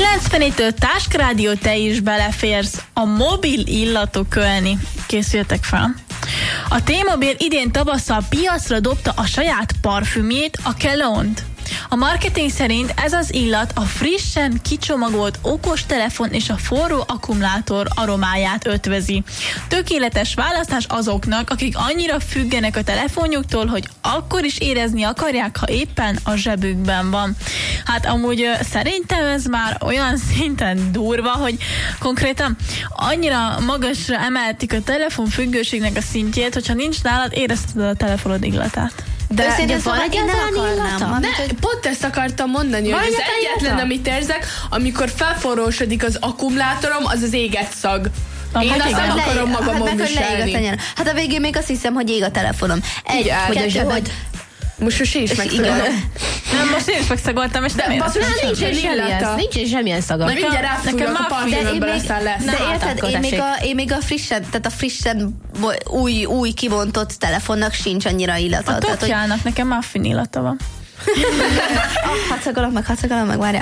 95-től Táskrádió, te is beleférsz a mobil illatok ölni. Készüljetek fel. A T-Mobile idén tavasszal piacra dobta a saját parfümjét, a Cologne-t. A marketing szerint ez az illat a frissen kicsomagolt okostelefon és a forró akkumulátor aromáját ötvözi. Tökéletes választás azoknak, akik annyira függenek a telefonjuktól, hogy akkor is érezni akarják, ha éppen a zsebükben van. Hát amúgy szerintem ez már olyan szinten durva, hogy konkrétan annyira magasra emeltik a telefonfüggőségnek a szintjét, hogyha nincs nálad, érezted a telefonod illatát. De van egyáltalán illata? Pont ezt akartam mondani, hogy az egyetlen, amit érzek, amikor felforrósodik az akkumulátorom, az az égett szag. Én azt nem akarom magamon viselni. Hát a végén még azt hiszem, hogy ég a telefonom. Hogy most is megszagoltam. Nem, most én is megszagoltam, és nem értem. Nincs semmilyen szaga. Na mindjárt ráfújok a parfümömből, aztán lesz. De érted, én még a frissen új kibontott telefonnak sincs annyira illata. A Tokjának nekem muffin illata van. Hadd szagolom meg, várjál.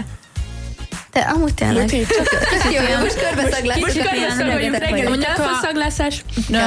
De amúgy tényleg. Most körbeszaglász. Most körbeszagoljuk reggeli telefonszaglászás.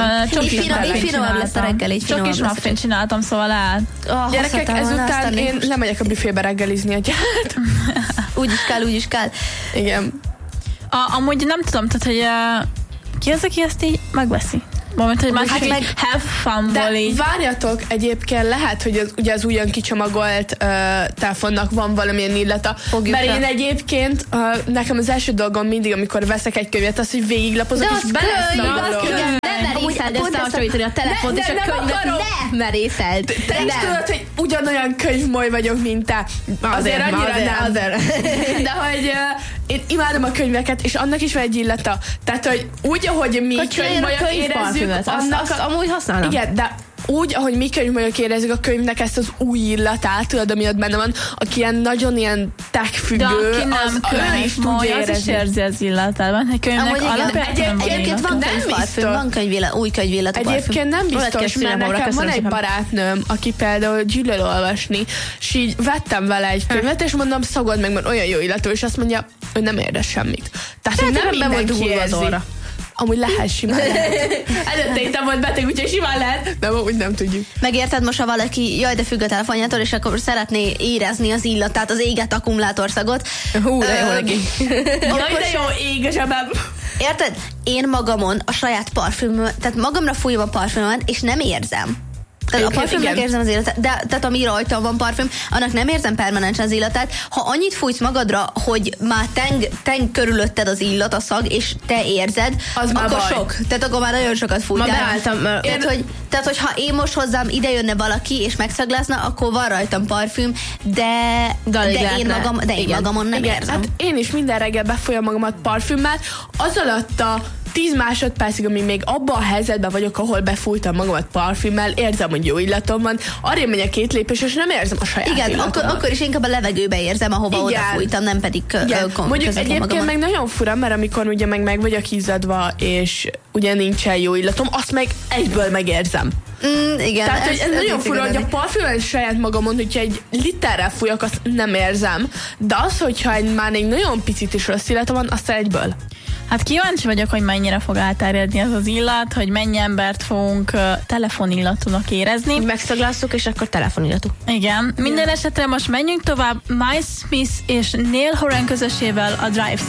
Így finomabb lesz a reggel. Csak is muffin csináltam, szóval lehet. Gyerekek, ezután én lemegyek a büfébe reggelizni a gyárt. Úgy is kell. Igen. Amúgy nem tudom, tehát, hogy ki az, aki ezt így megveszi? Moment, hogy már have fun-ból így. Várjatok, egyébként lehet, hogy ugye az újon kicsomagolt telefonnak van valamilyen illata. Mert én egyébként nekem az első dolgom mindig, amikor veszek egy könyvet, az, hogy végiglapozok, és beleszagolok. Nem merészeld összehasonlítani a telefont és a könyvet. Ne merészeld. Te is tudod, hogy ugyanolyan könyvmoly vagyok, mint te. Azért annyira nem. De hogy én imádom a könyveket, és annak is van egy illata. Tehát, hogy úgy, ahogy mi könyvmolyok érezzük, azt amúgy használom. Igen, de úgy, ahogy mi könyvmolyok érezzük a könyvnek ezt az új illatát, tudod, ami ott benne van, aki ilyen nagyon ilyen tech-függő, de aki nem könyvmoly, az is érzi az illatában. Egy könyvnek alapján egyébként van könyvparfüm, van új könyvillatú parfüm. Egyébként nem biztos, mert nekem van egy barátnőm, aki például gyűlöl olvasni, és így vettem vele egy könyvet, és mondom, szagold meg, mert olyan jó illatú, és azt mondja, ő nem érez semmit. Tehát, hogy nem mindenki érzi. Amúgy lehet, simán lehet. Előtte itt volt beteg, úgyhogy simán lehet, de úgy nem tudjuk. Megérted, most, ha valaki jaj, de függ a telefonjától, és akkor szeretné érezni az illatát, az égett akkumulátorszagot. Hú, de jó neki. Jaj, de jó ég a zsebem. Érted? Én magamon a saját parfümömet, tehát magamra fújom a parfümömet, és nem érzem. Tehát a parfümnek érzem az illatát, de tehát ami rajta van parfüm, annak nem érzem permanensen az illatát. Ha annyit fújsz magadra, hogy már teng körülötted az illat, a szag, és te érzed, az akkor sok. Tehát akkor már nagyon sokat fújtál. Tehát, hogyha én most hozzám ide jönne valaki, és megszaglázna, akkor van rajtam parfüm, de én magamon nem érzem. Hát én is minden reggel befolyam magamat parfümmel, az alatt a 10 másodpercig, amíg még abban a helyzetben vagyok, ahol befújtam magamat parfümmel, érzem, hogy jó illatom van, arra megyek 2 lépés, és nem érzem a saját illatomat. Akkor is inkább a levegőbe érzem, ahova odafújtam, nem pedig mondjuk egyébként meg nagyon fura, mert amikor ugye meg vagyok izzadva, és ugye nincsen jó illatom, azt meg egyből megérzem. Igen. Tehát, hogy ez nagyon fura, hogy a parfümmel saját magamon, hogyha egy literrel fújok, azt nem érzem, de az, hogyha már egy nagyon picit is rossz illatom van, azt egyből. Hát kíváncsi vagyok, hogy mennyire fog elterjedni ez az illat, hogy mennyi embert fogunk telefonillatúnak érezni. Megszaglásszuk, és akkor telefonillatú. Igen. Minden esetre most menjünk tovább Miles Smith és Neil Horan közösével a Drive